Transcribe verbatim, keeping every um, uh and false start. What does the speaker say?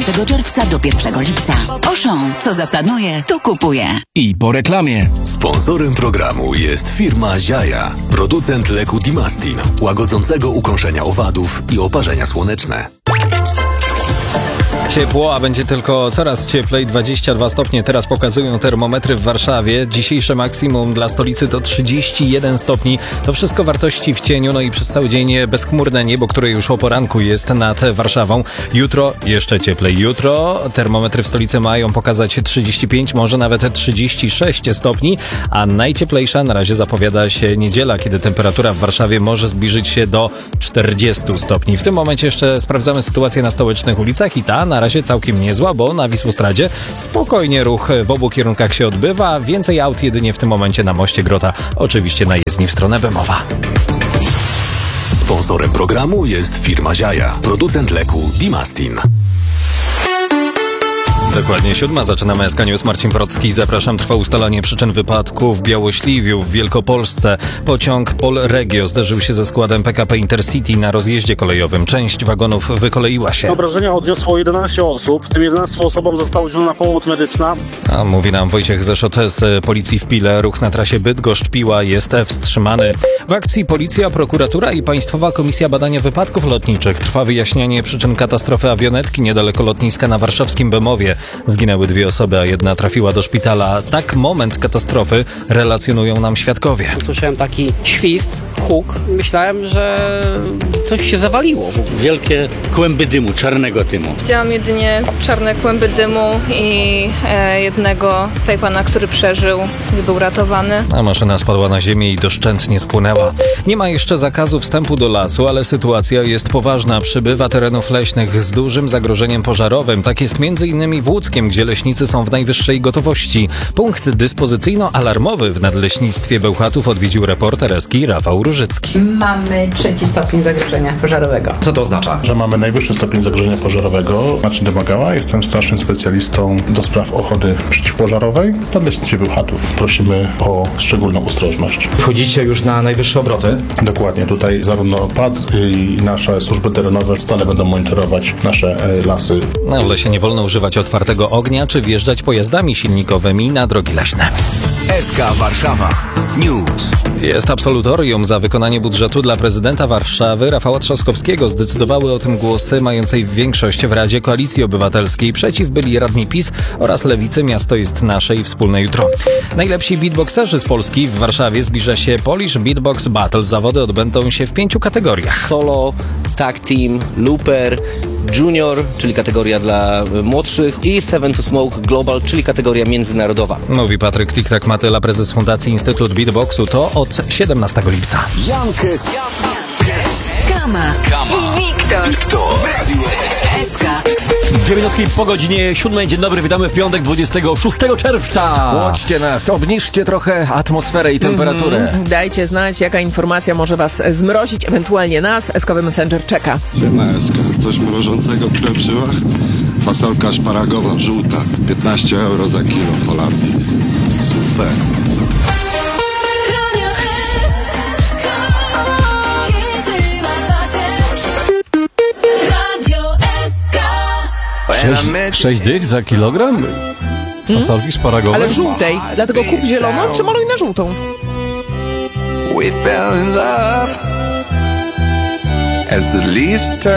piątego czerwca do pierwszego lipca. Auchan, co zaplanuje, to kupuje. I po reklamie. Sponsorem programu jest firma Ziaja, producent leku Dimastin, łagodzącego ukąszenia owadów i oparzenia słoneczne. Ciepło, a będzie tylko coraz cieplej. dwadzieścia dwa stopnie teraz pokazują termometry w Warszawie. Dzisiejsze maksimum dla stolicy to trzydzieści jeden stopni. To wszystko wartości w cieniu, no i przez cały dzień bezchmurne niebo, które już o poranku jest nad Warszawą. Jutro jeszcze cieplej. Jutro termometry w stolicy mają pokazać trzydzieści pięć, może nawet trzydzieści sześć stopni, a najcieplejsza na razie zapowiada się niedziela, kiedy temperatura w Warszawie może zbliżyć się do czterdziestu stopni. W tym momencie jeszcze sprawdzamy sytuację na stołecznych ulicach i ta na razie całkiem niezła, bo na Wisłostradzie spokojnie ruch w obu kierunkach się odbywa. Więcej aut jedynie w tym momencie na moście Grota, oczywiście na jezdni w stronę Bemowa. Sponsorem programu jest firma Ziaja, producent leku Dimastin. Dokładnie siódma, zaczynamy S K News. Marcin Procki, zapraszam. Trwa ustalanie przyczyn wypadku w Białośliwiu w Wielkopolsce. Pociąg Polregio zderzył się ze składem P K P Intercity na rozjeździe kolejowym. Część wagonów wykoleiła się. Obrażenia odniosło jedenaście osób, w tym jedenastu osobom została udzielona pomoc medyczna. A mówi nam Wojciech Zeszot z Policji w Pile. Ruch na trasie Bydgoszcz-Piła jest wstrzymany. W akcji Policja, Prokuratura i Państwowa Komisja Badania Wypadków Lotniczych. Trwa wyjaśnianie przyczyn katastrofy awionetki niedaleko lotniska na warszawskim Bemowie. Zginęły dwie osoby, a jedna trafiła do szpitala. Tak moment katastrofy relacjonują nam świadkowie. Usłyszałem taki świst, huk. Myślałem, że coś się zawaliło. Wielkie kłęby dymu, czarnego dymu. Widziałam jedynie czarne kłęby dymu i e, jednego tutaj pana, który przeżył i był ratowany. A maszyna spadła na ziemię i doszczętnie spłynęła. Nie ma jeszcze zakazu wstępu do lasu, ale sytuacja jest poważna. Przybywa terenów leśnych z dużym zagrożeniem pożarowym. Tak jest między innymi w Łódzkiem, gdzie leśnicy są w najwyższej gotowości. Punkt dyspozycyjno-alarmowy w Nadleśnictwie Bełchatów odwiedził reporter Eski Rafał Różycki. Mamy trzeci stopień zagrożenia pożarowego. Co to oznacza? Że mamy najwyższy stopień zagrożenia pożarowego. Marcin Domagała, jestem starszym specjalistą do spraw ochrony przeciwpożarowej w Nadleśnictwie Bełchatów. Prosimy o szczególną ostrożność. Wchodzicie już na najwyższe obroty? Dokładnie. Tutaj zarówno P A D i nasze służby terenowe stale będą monitorować nasze lasy. No, w lesie nie wolno używać otwartego ognia czy wjeżdżać pojazdami silnikowymi na drogi leśne. S K Warszawa News. Jest absolutorium za wykonanie budżetu dla prezydenta Warszawy Rafała Trzaskowskiego. Zdecydowały o tym głosy mającej większość w Radzie Koalicji Obywatelskiej. Przeciw byli radni PiS oraz Lewicy. Miasto jest nasze i wspólne jutro. Najlepsi beatboxerzy z Polski w Warszawie zbliża się Polish Beatbox Battle. Zawody odbędą się w pięciu kategoriach. Solo, tag team, looper, junior, czyli kategoria dla młodszych i Seven to Smoke Global, czyli kategoria międzynarodowa. Mówi Patryk Tik-Tak Matyla, prezes Fundacji Instytut Beatboxu. To od siedemnastego lipca. Jankes, Kama, Kama i Wiktor. Wiktor w Radiu S K. Dwie minutki po godzinie siódmej. Dzień dobry, witamy w piątek dwudziestego szóstego czerwca. Chłodźcie nas, obniżcie trochę atmosferę i temperaturę. Mm-hmm. Dajcie znać, jaka informacja może was zmrozić, ewentualnie nas. S-kowy Messenger czeka. Na S K. Coś mrożącego krew w żyłach? Fasolka szparagowa, żółta. piętnaście euro za kilo w Holandii. Super. Sześć, sześć dych za kilogram? Fasolki szparagowej? Ale żółtej, dlatego kup zieloną czy maluj na żółtą. We fell in love as the leaves turn.